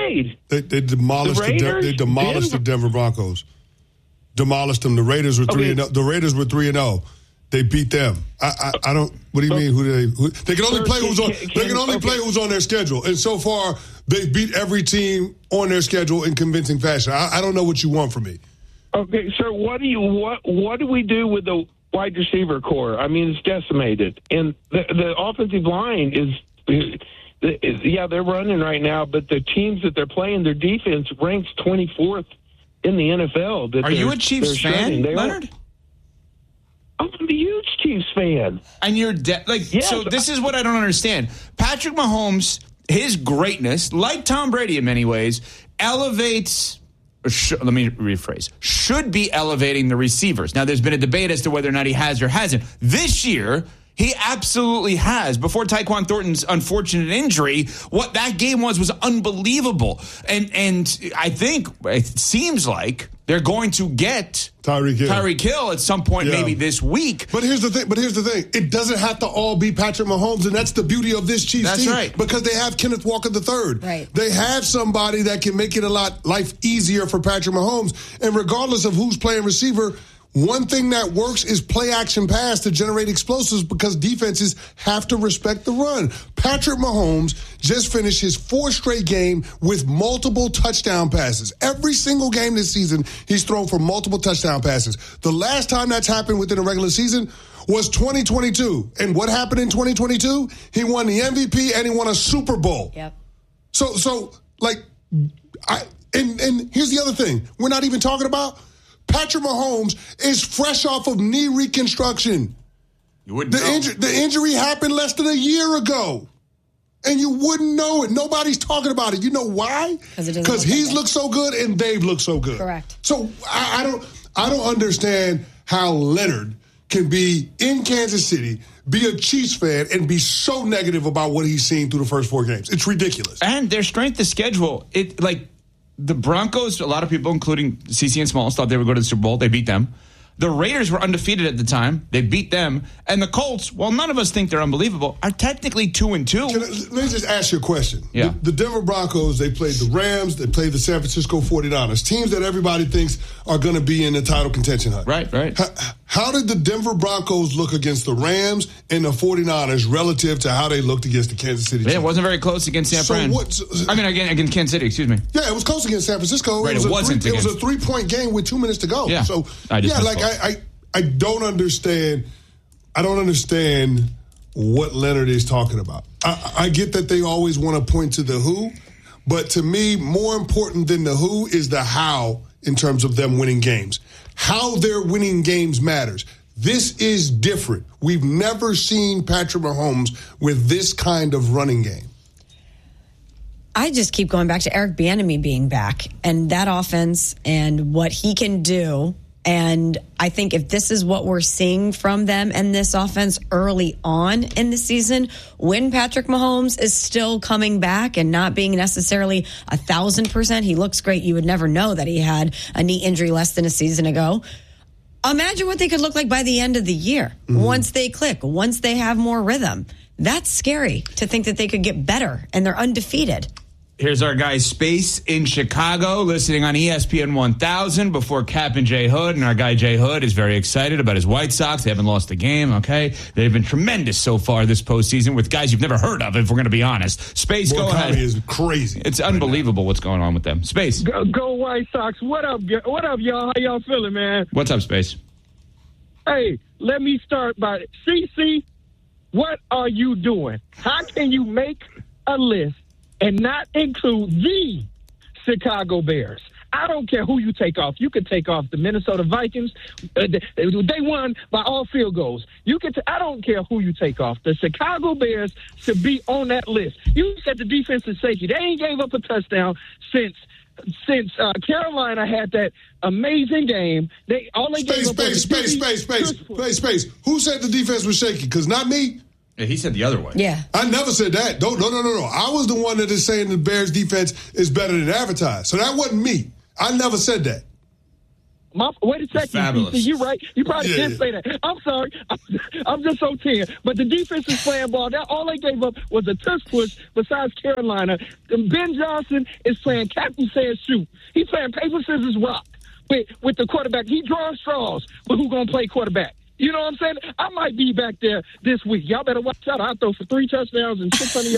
played? They demolished the Denver Broncos. Demolished them. The Raiders were 3-0. The Raiders were 3-0. They beat them. I don't. What do you mean? They can only play who's on. They can only play who's on their schedule. And so far, they've beat every team on their schedule in convincing fashion. I don't know what you want from me. Okay, sir. What do we do with the wide receiver core? I mean, it's decimated, and the offensive line is. Yeah, they're running right now, but the teams that they're playing, their defense ranks 24th in the NFL. Are you a Chiefs fan, Leonard? I'm a huge Chiefs fan. And you're yes. So this is what I don't understand. Patrick Mahomes, his greatness, like Tom Brady in many ways, elevates. Let me rephrase. Should be elevating the receivers. Now, there's been a debate as to whether or not he has or hasn't. This year, he absolutely has. Before Tyquan Thornton's unfortunate injury, what that game was unbelievable. And I think it seems like they're going to get Tyreek Hill at some point, maybe this week. But here's the thing. It doesn't have to all be Patrick Mahomes, and that's the beauty of this Chiefs team. Right. Because they have Kenneth Walker III. Right. They have somebody that can make it life easier for Patrick Mahomes. And regardless of who's playing receiver, one thing that works is play action pass to generate explosives because defenses have to respect the run. Patrick Mahomes just finished his fourth straight game with multiple touchdown passes. Every single game this season, he's thrown for multiple touchdown passes. The last time that's happened within a regular season was 2022. And what happened in 2022? He won the MVP and he won a Super Bowl. Yep. And here's the other thing. We're not even talking about Patrick Mahomes is fresh off of knee reconstruction. You wouldn't know. The injury happened less than a year ago. And you wouldn't know it. Nobody's talking about it. You know why? Because he's looked so good and they've looked so good. Correct. So I don't understand how Leonard can be in Kansas City, be a Chiefs fan, and be so negative about what he's seen through the first 4 games. It's ridiculous. And their strength of schedule, the Broncos, a lot of people, including CeCe and Smalls, thought they would go to the Super Bowl. They beat them. The Raiders were undefeated at the time. They beat them. And the Colts, while none of us think they're unbelievable, are technically 2-2. Let me just ask you a question. Yeah. The Denver Broncos, they played the Rams. They played the San Francisco 49ers. Teams that everybody thinks are going to be in the title contention hunt. Right. How did the Denver Broncos look against the Rams and the 49ers relative to how they looked against the Kansas City Chiefs? It wasn't very close against San Fran. Against Kansas City, excuse me. Yeah, it was close against San Francisco. Right, it was a 3-point game with 2 minutes to go. Yeah. So, I don't understand. I don't understand what Leonard is talking about. I get that they always want to point to the who, but to me, more important than the who is the how in terms of them winning games. How they're winning games matters. This is different. We've never seen Patrick Mahomes with this kind of running game. I just keep going back to Eric Bieniemy being back and that offense and what he can do. And I think if this is what we're seeing from them and this offense early on in the season, when Patrick Mahomes is still coming back and not being necessarily 1,000%, he looks great. You would never know that he had a knee injury less than a season ago. Imagine what they could look like by the end of the year. Mm-hmm. Once they click, once they have more rhythm. That's scary to think that they could get better and they're undefeated. Here's our guy Space in Chicago listening on ESPN 1000 before Cap and Jay Hood. And our guy Jay Hood is very excited about his White Sox. They haven't lost a game, okay? They've been tremendous so far this postseason with guys you've never heard of, if we're going to be honest. Space, go ahead. Is crazy. It's unbelievable what's going on with them. Space. Go White Sox. What up, y'all? How y'all feeling, man? What's up, Space? Hey, let me start by CeCe, what are you doing? How can you make a list and not include the Chicago Bears? I don't care who you take off. You could take off the Minnesota Vikings. They won by all field goals. I don't care who you take off. The Chicago Bears should be on that list. You said the defense is shaky. They ain't gave up a touchdown since Carolina had that amazing game. Space. Who said the defense was shaky? Because not me. Yeah, he said the other way. Yeah. I never said that. No. I was the one that is saying the Bears defense is better than advertised. So that wasn't me. I never said that. Wait a second, CC, you right. You probably did say that. I'm sorry. I'm just so 10. But the defense is playing ball. All they gave up was a tush push besides Carolina. Ben Johnson is playing Captain Says Shoot. He's playing paper, scissors, rock with the quarterback. He draws straws, but who's going to play quarterback? You know what I'm saying? I might be back there this week. Y'all better watch out. I'll throw for 3 touchdowns and 600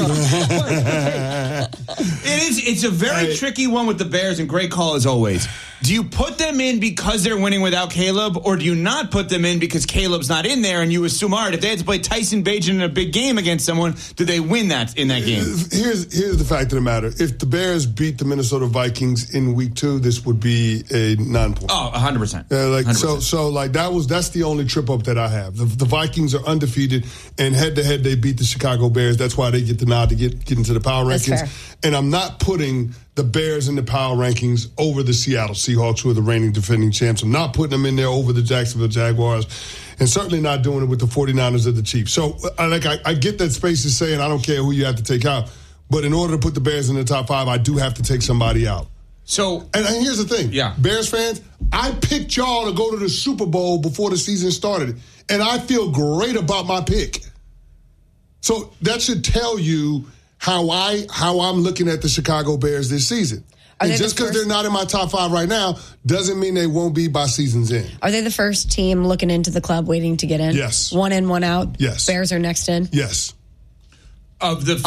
yards. It's a very tricky one with the Bears, and great call as always. Do you put them in because they're winning without Caleb, or do you not put them in because Caleb's not in there and you assume, all right, if they had to play Tyson Bagent in a big game against someone, do they win that in that game? Here's the fact of the matter. If the Bears beat the Minnesota Vikings in week 2, this would be a non-point. Oh, 100%. 100%. So that's the only trip up that I have. The Vikings are undefeated, and head-to-head they beat the Chicago Bears. That's why they get the nod to get into the power rankings. And I'm not putting the Bears in the power rankings over the Seattle Seahawks, who are the reigning defending champs. I'm not putting them in there over the Jacksonville Jaguars, and certainly not doing it with the 49ers or the Chiefs. So I get that Space is saying I don't care who you have to take out, but in order to put the Bears in the top 5, I do have to take somebody out. So, and here's the thing, Bears fans, I picked y'all to go to the Super Bowl before the season started, and I feel great about my pick. So that should tell you how I'm looking at the Chicago Bears this season. And just because they're not in my top 5 right now doesn't mean they won't be by season's end. Are they the first team looking into the club waiting to get in? Yes. 1 in, 1 out? Yes. Bears are next in? Yes. Of the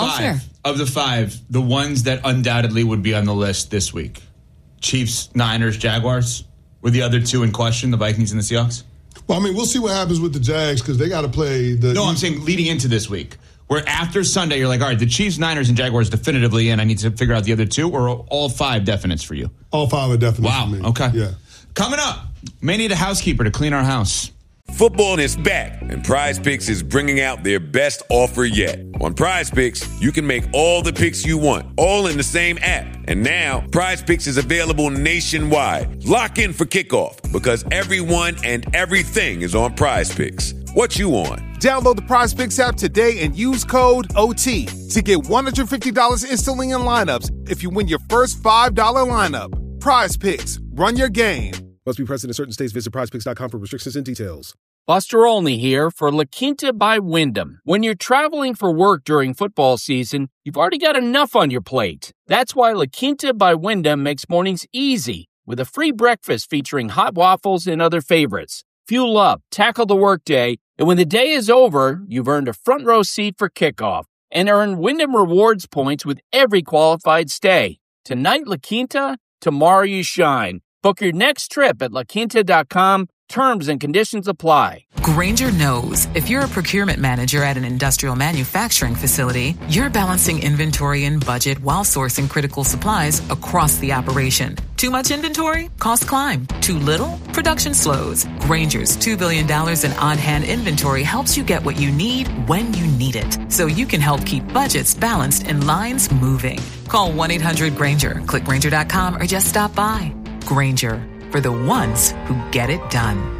5, the ones that undoubtedly would be on the list this week, Chiefs, Niners, Jaguars, were the other 2 in question, the Vikings and the Seahawks? Well, I mean, we'll see what happens with the Jags because they got to play the... No, I'm saying leading into this week. Where after Sunday, you're like, all right, the Chiefs, Niners, and Jaguars definitively in. I need to figure out the other 2, or all 5 definites for you? All 5 are definite for me. Wow, okay. Yeah. Coming up, may need a housekeeper to clean our house. Football is back, and Prize Picks is bringing out their best offer yet. On Prize Picks, you can make all the picks you want, all in the same app. And now, Prize Picks is available nationwide. Lock in for kickoff, because everyone and everything is on Prize Picks. What you on? Download the Prize Picks app today and use code OT to get $150 instantly in lineups if you win your first $5 lineup. Prize Picks. Run your game. Must be present in certain states. Visit prizepicks.com for restrictions and details. Buster Olney here for La Quinta by Wyndham. When you're traveling for work during football season, you've already got enough on your plate. That's why La Quinta by Wyndham makes mornings easy with a free breakfast featuring hot waffles and other favorites. Fuel up, tackle the workday, and when the day is over, you've earned a front row seat for kickoff and earn Wyndham Rewards points with every qualified stay. Tonight, La Quinta, tomorrow you shine. Book your next trip at laquinta.com. Terms and conditions apply. Grainger knows if you're a procurement manager at an industrial manufacturing facility, you're balancing inventory and budget while sourcing critical supplies across the operation. Too much inventory? Costs climb. Too little? Production slows. Grainger's $2 billion in on-hand inventory helps you get what you need when you need it, so you can help keep budgets balanced and lines moving. Call 1-800-GRAINGER, click Grainger.com, or just stop by. Grainger, for the ones who get it done.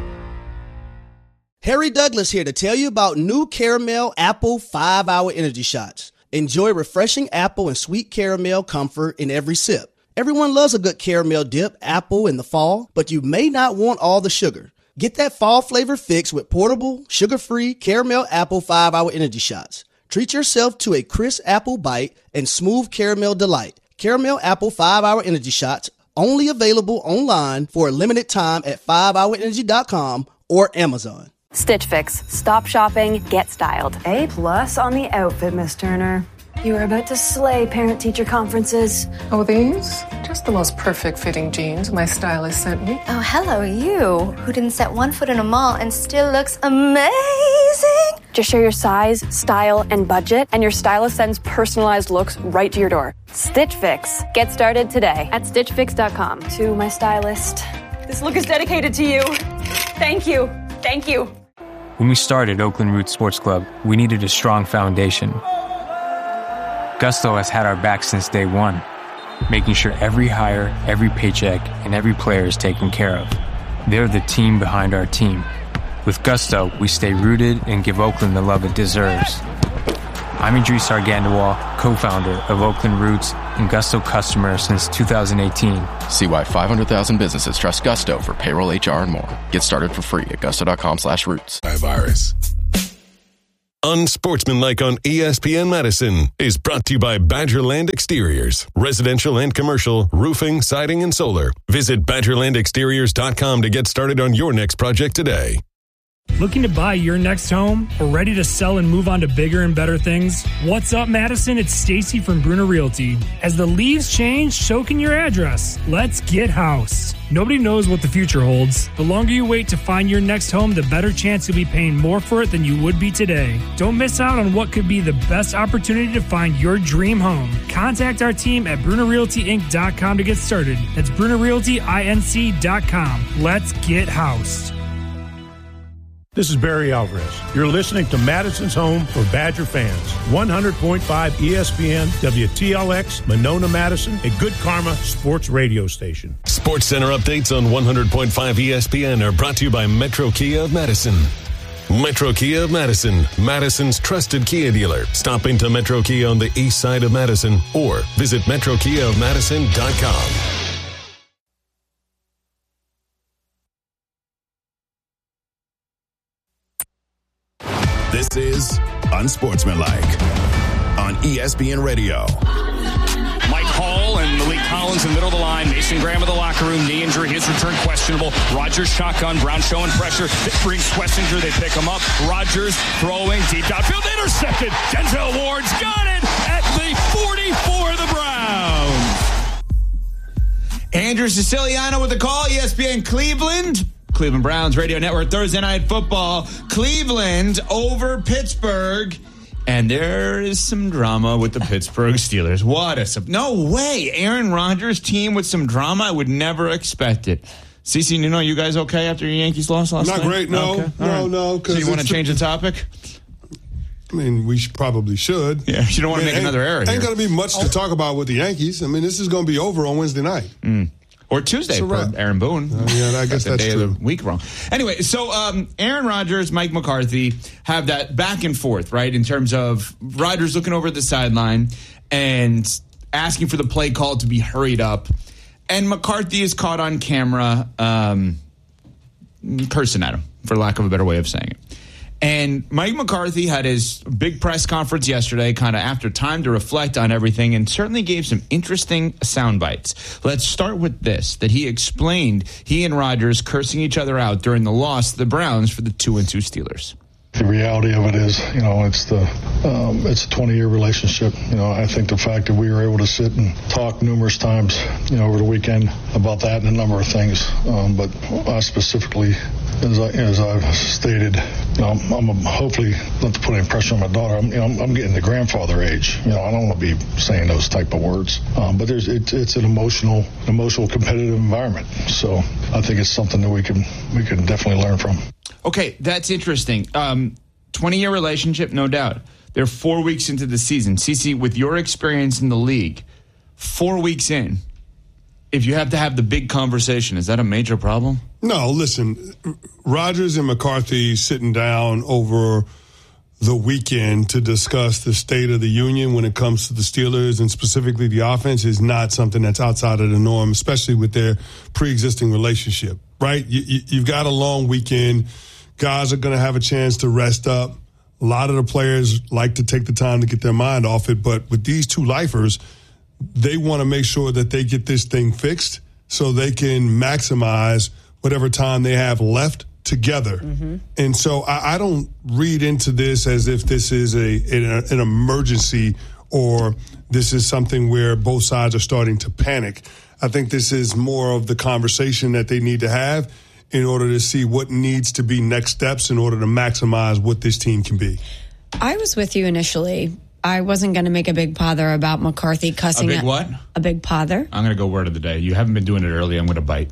Harry Douglas here to tell you about new Caramel Apple 5-Hour Energy Shots. Enjoy refreshing apple and sweet caramel comfort in every sip. Everyone loves a good caramel dip apple in the fall, but you may not want all the sugar. Get that fall flavor fix with portable, sugar-free Caramel Apple 5-Hour Energy Shots. Treat yourself to a crisp apple bite and smooth caramel delight. Caramel Apple 5-Hour Energy Shots, only available online for a limited time at 5hourenergy.com or Amazon. Stitch Fix. Stop shopping, get styled. A+ on the outfit, Miss Turner. You are about to slay parent-teacher conferences. Oh, these? Just the most perfect fitting jeans my stylist sent me. Oh, hello, you, who didn't set one foot in a mall and still looks amazing. Just share your size, style, and budget, and your stylist sends personalized looks right to your door. Stitch Fix. Get started today at StitchFix.com. To my stylist, this look is dedicated to you. Thank you. Thank you. When we started Oakland Roots Sports Club, we needed a strong foundation. Gusto has had our back since day one, making sure every hire, every paycheck, and every player is taken care of. They're the team behind our team. With Gusto, we stay rooted and give Oakland the love it deserves. I'm Idris Argandawal, co-founder of Oakland Roots and Gusto customer since 2018. See why 500,000 businesses trust Gusto for payroll, HR, and more. Get started for free at gusto.com/roots. Virus. Unsportsmanlike on ESPN Madison is brought to you by Badgerland Exteriors. Residential and commercial, roofing, siding, and solar. Visit BadgerlandExteriors.com to get started on your next project today. Looking to buy your next home or ready to sell and move on to bigger and better things? What's up, Madison? It's Stacy from Bruner Realty. As the leaves change, so can your address. Let's get housed. Nobody knows what the future holds. The longer you wait to find your next home, the better chance you'll be paying more for it than you would be today. Don't miss out on what could be the best opportunity to find your dream home. Contact our team at BrunerRealtyInc.com to get started. That's BrunerRealtyInc.com. Let's get housed. This is Barry Alvarez. You're listening to Madison's home for Badger fans. 100.5 ESPN, WTLX, Monona, Madison, a Good Karma sports radio station. Sports Center updates on 100.5 ESPN are brought to you by Metro Kia of Madison. Metro Kia of Madison, Madison's trusted Kia dealer. Stop into Metro Kia on the east side of Madison or visit metrokiaofmadison.com. This is Unsportsmanlike on ESPN Radio. Mike Hall and Malik Collins in the middle of the line. Mason Graham in the locker room. Knee injury. His return questionable. Rodgers shotgun. Brown showing pressure. It brings Schlesinger. They pick him up. Rodgers throwing deep downfield. Intercepted. Denzel Ward's got it at the 40 for the Browns. Andrew Siciliano with the call. ESPN Cleveland. Cleveland Browns Radio Network, Thursday Night Football. Cleveland over Pittsburgh. And there is some drama with the Pittsburgh Steelers. No way. Aaron Rodgers' team with some drama. I would never expect it. CeCe, you guys okay after your Yankees lost last night? Not great, no. Okay. No. So you want to change the topic? I mean, we probably should. Yeah, you don't want to make another error here. Ain't going to be much to talk about with the Yankees. I mean, this is going to be over on Wednesday night. Or Tuesday for Aaron Boone. Yeah, I guess that's day true. of the week wrong. Anyway, so Aaron Rodgers, Mike McCarthy have that back and forth, right, in terms of Rodgers looking over at the sideline and asking for the play call to be hurried up. And McCarthy is caught on camera cursing at him, for lack of a better way of saying it. And Mike McCarthy had his big press conference yesterday, kind of after time to reflect on everything, and certainly gave some interesting sound bites. Let's start with this, that he explained he and Rodgers cursing each other out during the loss to the Browns for the 2-2 Steelers. The reality of it is, it's a 20-year relationship. I think the fact that we were able to sit and talk numerous times, over the weekend about that and a number of things. But I specifically, as I've stated, I'm hopefully not to put any pressure on my daughter. I'm getting the grandfather age. I don't want to be saying those type of words. But it's an emotional, competitive environment. So I think it's something that we can definitely learn from. Okay, that's interesting. 20-year relationship, no doubt. They're 4 weeks into the season. CeCe, with your experience in the league, 4 weeks in, if you have to have the big conversation, is that a major problem? No, listen, Rodgers and McCarthy sitting down over the weekend to discuss the state of the union when it comes to the Steelers and specifically the offense is not something that's outside of the norm, especially with their pre-existing relationship, right? You've got a long weekend. Guys are going to have a chance to rest up. A lot of the players like to take the time to get their mind off it, but with these two lifers, they want to make sure that they get this thing fixed so they can maximize whatever time they have left together. Mm-hmm. And so I don't read into this as if this is an emergency or this is something where both sides are starting to panic. I think this is more of the conversation that they need to have in order to see what needs to be next steps in order to maximize what this team can be. I was with you initially. I wasn't going to make a big pother about McCarthy cussing. A big what? A big pother. I'm going to go word of the day. You haven't been doing it early. I'm going to bite.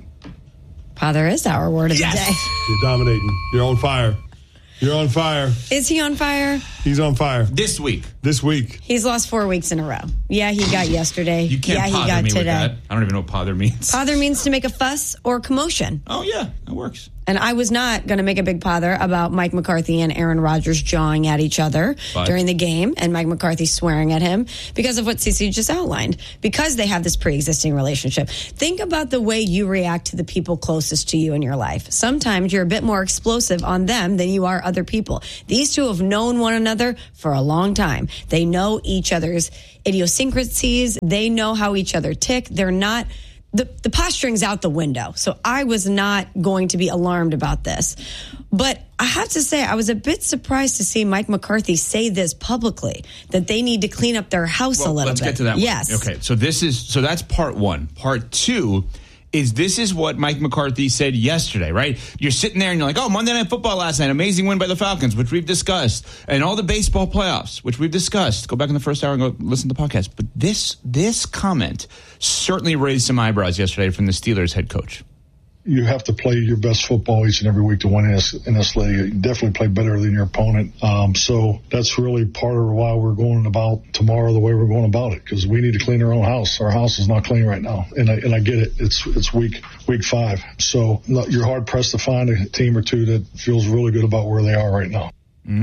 Pother is our word of the day. You're dominating. You're on fire. You're on fire. Is he on fire? He's on fire. This week. this week. He's lost 4 weeks in a row. Yeah, he got yesterday. You can't he pother got me today. with that. I don't even know what pother means. Pother means to make a fuss or commotion. Oh, yeah, that works. And I was not going to make a big pother about Mike McCarthy and Aaron Rodgers jawing at each other during the game and Mike McCarthy swearing at him because of what CeCe just outlined, because they have this pre-existing relationship. Think about the way you react to the people closest to you in your life. Sometimes you're a bit more explosive on them than you are other people. These two have known one another for a long time. They know each other's idiosyncrasies. They know how each other tick. They're not... The posturing's out the window. So I was not going to be alarmed about this. But I have to say, I was a bit surprised to see Mike McCarthy say this publicly, that they need to clean up their house a little bit. Let's get to that one. Yes. Okay, so that's part one. Part two is this is what Mike McCarthy said yesterday, right? You're sitting there and you're like, oh, Monday Night Football last night, amazing win by the Falcons, which we've discussed, and all the baseball playoffs, which we've discussed. Go back in the first hour and go listen to the podcast. But this comment certainly raised some eyebrows yesterday from the Steelers head coach. You have to play your best football each and every week to win in this league. You definitely play better than your opponent. So that's really part of why we're going about tomorrow the way we're going about it, because we need to clean our own house. Our house is not clean right now, and I get it. It's week 5, so you're hard pressed to find a team or two that feels really good about where they are right now.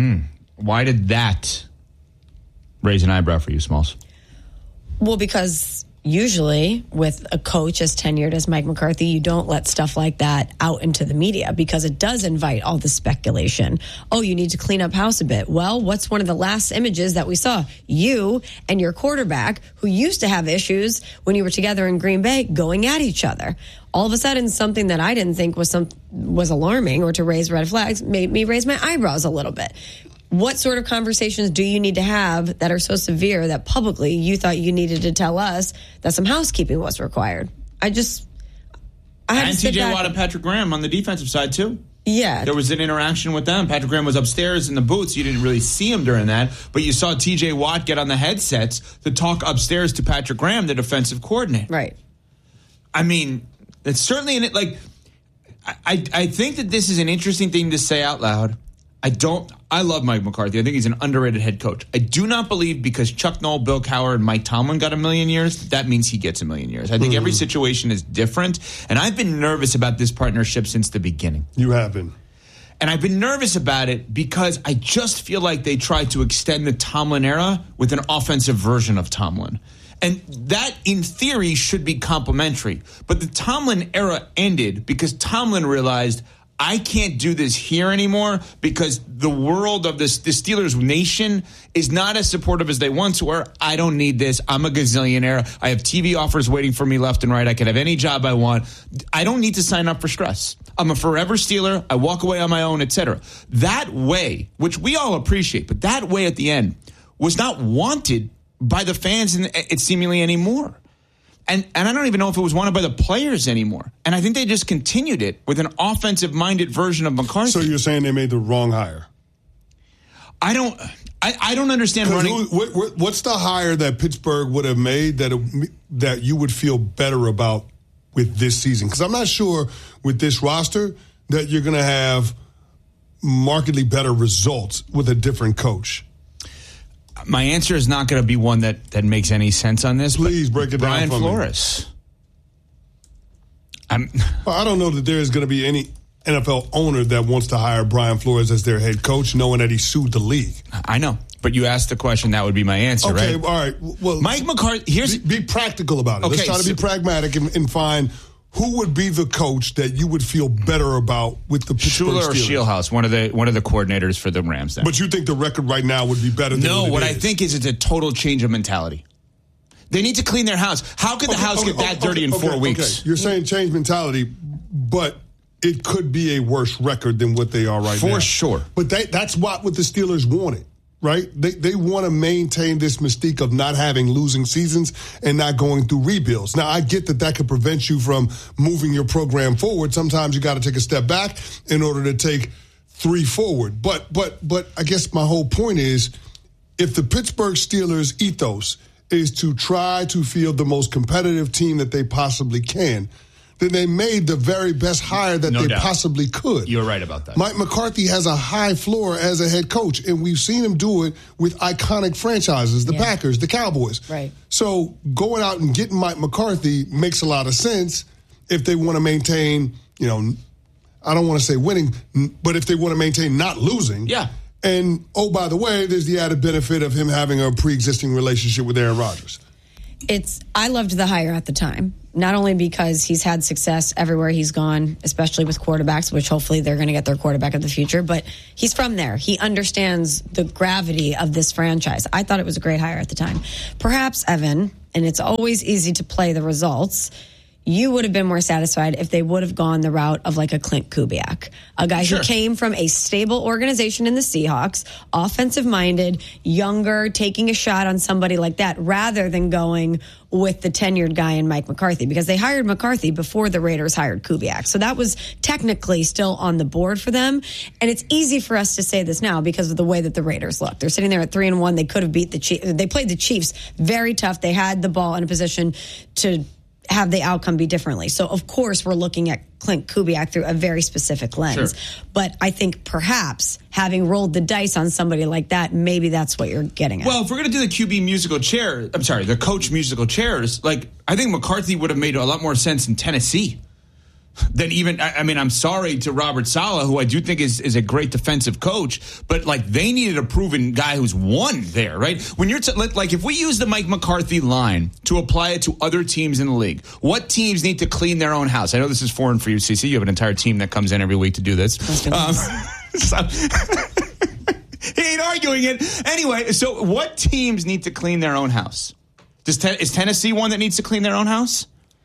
Why did that raise an eyebrow for you, Smalls? Well, because usually with a coach as tenured as Mike McCarthy, you don't let stuff like that out into the media because it does invite all the speculation. Oh, you need to clean up house a bit. Well, what's one of the last images that we saw? You and your quarterback, who used to have issues when you were together in Green Bay, going at each other. All of a sudden, something that I didn't think was alarming or to raise red flags made me raise my eyebrows a little bit. What sort of conversations do you need to have that are so severe that publicly you thought you needed to tell us that some housekeeping was required? I had and T.J. Watt and Patrick Graham on the defensive side, too. Yeah. There was an interaction with them. Patrick Graham was upstairs in the booths. You didn't really see him during that, but you saw T.J. Watt get on the headsets to talk upstairs to Patrick Graham, the defensive coordinator. Right. I mean, it's certainly I think that this is an interesting thing to say out loud. I love Mike McCarthy. I think he's an underrated head coach. I do not believe because Chuck Noll, Bill Cowher, and Mike Tomlin got 1 million years, that means he gets 1 million years. I think every situation is different, and I've been nervous about this partnership since the beginning. You have been. And I've been nervous about it because I just feel like they tried to extend the Tomlin era with an offensive version of Tomlin. And that, in theory, should be complimentary. But the Tomlin era ended because Tomlin realized, I can't do this here anymore because the world of the Steelers nation is not as supportive as they once were. I don't need this. I'm a gazillionaire. I have TV offers waiting for me left and right. I can have any job I want. I don't need to sign up for stress. I'm a forever Steeler. I walk away on my own, etc. That way, which we all appreciate, but that way at the end was not wanted by the fans and seemingly anymore. And I don't even know if it was wanted by the players anymore. And I think they just continued it with an offensive-minded version of McCarthy. So you're saying they made the wrong hire? I don't understand running. What's the hire that Pittsburgh would have made that you would feel better about with this season? Because I'm not sure with this roster that you're going to have markedly better results with a different coach. My answer is not going to be one that makes any sense on this. Please break it Brian down for Flores. I don't know that there is going to be any NFL owner that wants to hire Brian Flores as their head coach, knowing that he sued the league. I know, but you asked the question, that would be my answer, okay, right? All right. Well, Mike McCarthy, be practical about it. Okay, Let's try to be pragmatic and find who would be the coach that you would feel better about with the Pittsburgh Shula or Steelers? Shieldhouse, one of the coordinators for the Rams. Then. But you think the record right now would be better than what it I is? think is it's a total change of mentality. They need to clean their house. How could the house get that dirty in 4 weeks? Okay. You're saying change mentality, but it could be a worse record than what they are right now. For sure. But that's what the Steelers wanted, right? They want to maintain this mystique of not having losing seasons and not going through rebuilds. Now, I get that could prevent you from moving your program forward. Sometimes you got to take a step back in order to take 3 forward. But I guess my whole point is, if the Pittsburgh Steelers ethos is to try to field the most competitive team that they possibly can, then they made the very best hire that they possibly could. You're right about that. Mike McCarthy has a high floor as a head coach, and we've seen him do it with iconic franchises, the Packers, the Cowboys. Right. So going out and getting Mike McCarthy makes a lot of sense if they want to maintain, I don't want to say winning, but if they want to maintain not losing. Yeah. And, oh, by the way, there's the added benefit of him having a pre-existing relationship with Aaron Rodgers. I loved the hire at the time, not only because he's had success everywhere he's gone, especially with quarterbacks, which hopefully they're going to get their quarterback of the future, but he's from there. He understands the gravity of this franchise. I thought it was a great hire at the time. Perhaps, Evan, and it's always easy to play the results, you would have been more satisfied if they would have gone the route of like a Clint Kubiak, a guy who came from a stable organization in the Seahawks, offensive-minded, younger, taking a shot on somebody like that, rather than going with the tenured guy in Mike McCarthy, because they hired McCarthy before the Raiders hired Kubiak. So that was technically still on the board for them. And it's easy for us to say this now because of the way that the Raiders look. They're sitting there at 3-1. They could have beat the Chiefs. They played the Chiefs very tough. They had the ball in a position to have the outcome be differently. So, of course, we're looking at Clint Kubiak through a very specific lens. Sure. But I think perhaps having rolled the dice on somebody like that, maybe that's what you're getting at. Well, if we're going to do the QB musical chair, the coach musical chairs, I think McCarthy would have made a lot more sense in Tennessee than even, I'm sorry to Robert Saleh, who I do think is a great defensive coach, but they needed a proven guy who's won there, right? When you're if we use the Mike McCarthy line to apply it to other teams in the league, what teams need to clean their own house? I know this is foreign for you, CC. You have an entire team that comes in every week to do this. He ain't arguing it. Anyway, so what teams need to clean their own house? Is Tennessee one that needs to clean their own house?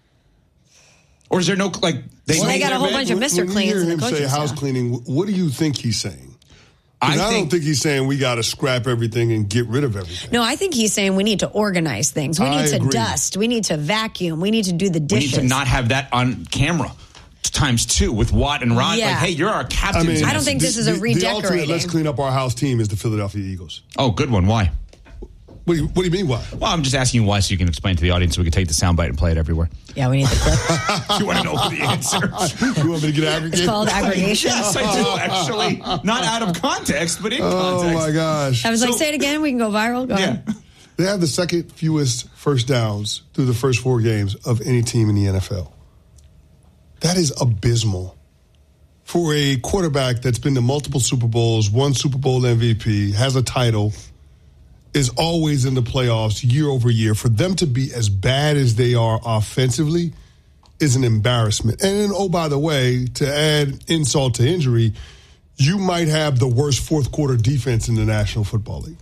Or is there no, they got a whole bunch of Mr. Cleans. When you hear in him the say house staff. cleaning, what do you think he's saying? I don't think he's saying we got to scrap everything and get rid of everything. No, I think he's saying we need to organize things. We need to dust. We need to vacuum. We need to do the dishes. We need to not have that on camera times two with Watt and Rod. Yeah. Hey, you're our captain. I don't think this is a redecorating. The ultimate let's clean up our house team is the Philadelphia Eagles. Oh, good one. Why? What do you mean, why? Well, I'm just asking you why so you can explain to the audience so we can take the soundbite and play it everywhere. Yeah, we need the clip. You want to know the answer? You want me to get aggregated? It's called aggregation. Yes, I do, actually. Not out of context, but in context. Oh, my gosh. I was say it again. We can go viral. Go ahead. They have the second fewest first downs through the first 4 games of any team in the NFL. That is abysmal. For a quarterback that's been to multiple Super Bowls, won Super Bowl MVP, has a title, is always in the playoffs year over year, for them to be as bad as they are offensively is an embarrassment. And then, oh, by the way, to add insult to injury, you might have the worst fourth quarter defense in the National Football League.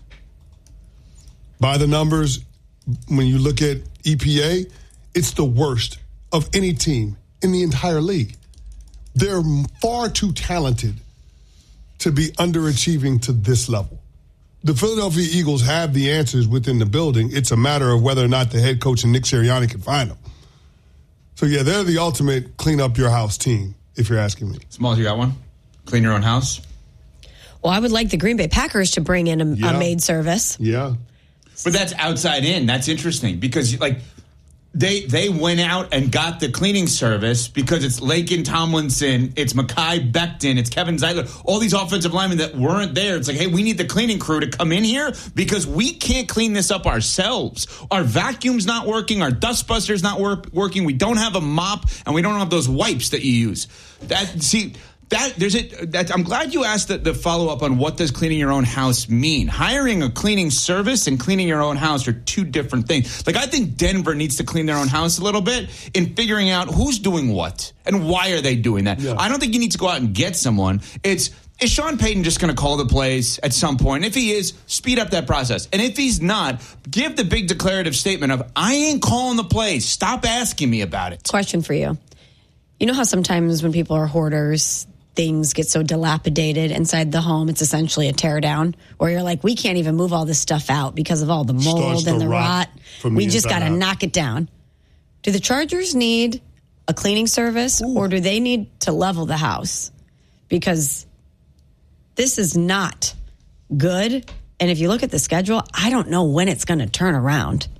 By the numbers, when you look at EPA, it's the worst of any team in the entire league. They're far too talented to be underachieving to this level. The Philadelphia Eagles have the answers within the building. It's a matter of whether or not the head coach and Nick Sirianni can find them. So, yeah, they're the ultimate clean up your house team, if you're asking me. Smalls, you got one? Clean your own house? Well, I would like the Green Bay Packers to bring in a maid service. Yeah. But that's outside in. That's interesting because, they went out and got the cleaning service because it's Laken Tomlinson, it's Mekhi Becton, it's Kevin Zeitler, all these offensive linemen that weren't there. It's hey, we need the cleaning crew to come in here because we can't clean this up ourselves. Our vacuum's not working, our dustbuster's not working, we don't have a mop, and we don't have those wipes that you use. I'm glad you asked the follow-up on what does cleaning your own house mean. Hiring a cleaning service and cleaning your own house are two different things. I think Denver needs to clean their own house a little bit in figuring out who's doing what and why are they doing that. Yeah. I don't think you need to go out and get someone. Is Sean Payton just going to call the plays at some point? If he is, speed up that process. And if he's not, give the big declarative statement of, I ain't calling the plays. Stop asking me about it. Question for you. You know how sometimes when people are hoarders, things get so dilapidated inside the home, it's essentially a tear down, where you're like, we can't even move all this stuff out because of all the mold and the rot. We just got to knock it down. Do the Chargers need a cleaning service or do they need to level the house? Because this is not good. And if you look at the schedule, I don't know when it's going to turn around.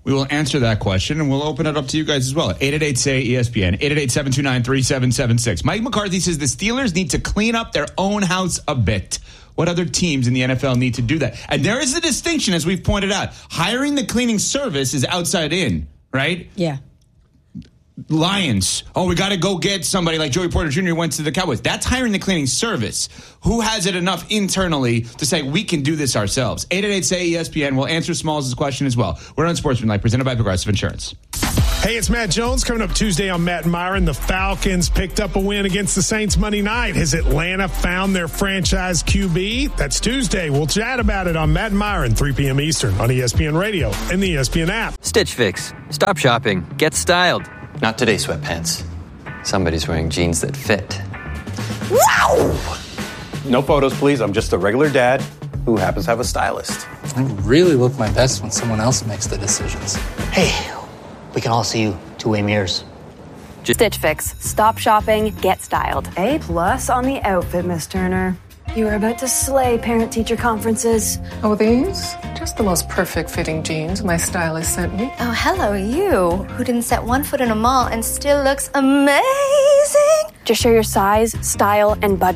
We will answer that question, and we'll open it up to you guys as well. 888-SAY-ESPN, 888-729-3776. Mike McCarthy says the Steelers need to clean up their own house a bit. What other teams in the NFL need to do that? And there is a distinction, as we've pointed out. Hiring the cleaning service is outside in, right? Yeah. Lions. Oh, we got to go get somebody like Joey Porter Jr. went to the Cowboys. That's hiring the cleaning service. Who has it enough internally to say we can do this ourselves? 888-SAY-ESPN. We'll answer Smalls' question as well. We're on Sportsmanlike, presented by Progressive Insurance. Hey, it's Matt Jones. Coming up Tuesday on Matt and Myron, the Falcons picked up a win against the Saints Monday night. Has Atlanta found their franchise QB? That's Tuesday. We'll chat about it on Matt and Myron, 3 p.m. Eastern on ESPN Radio and the ESPN app. Stitch Fix. Stop shopping. Get styled. Not today, sweatpants. Somebody's wearing jeans that fit. Wow! No photos, please. I'm just a regular dad who happens to have a stylist. I really look my best when someone else makes the decisions. Hey, we can all see you two-way mirrors. Stitch Fix. Stop shopping. Get styled. A+ on the outfit, Miss Turner. You are about to slay parent-teacher conferences. Oh, these? Just the most perfect fitting jeans my stylist sent me. Oh, hello, you, who didn't set one foot in a mall and still looks amazing. Just share your size, style, and budget.